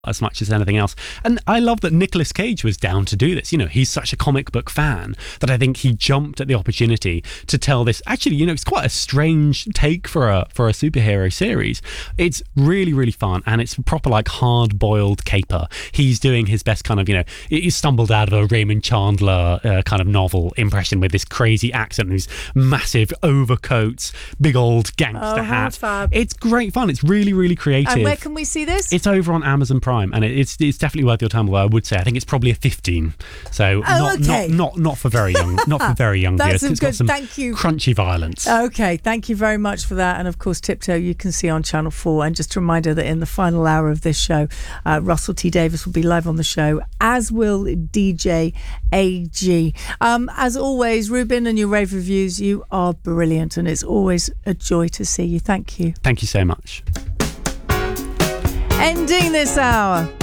as much as anything else. And I love that Nicolas Cage was down to do this. You know, he's such a comic book fan that I think he jumped at the opportunity to tell this. Actually, you know, it's quite a strange take for a superhero series. It's really, really fun, and it's a proper like hard-boiled caper. He's doing his best kind of, you know, he stumbled out of a Raymond Chandler kind of novel impression with this crazy accent and these massive overcoats, big old gangster hat. It's great fun. It's really, really creative. And where can we see this? It's over on Amazon Prime, and it's definitely worth your time. Although I would say I think it's probably a 15, so not for very young, not for very young viewers. It's got some crunchy violence. Okay, thank you very much for that. And of course, Tiptoe you can see on Channel 4. And just a reminder that in the final hour of this show, Russell T Davies will be live on the show, as will DJ AG. As always, Ruben and your rave reviews, you are brilliant, and it's always a joy to see you. Thank you. Thank you so much. Ending this hour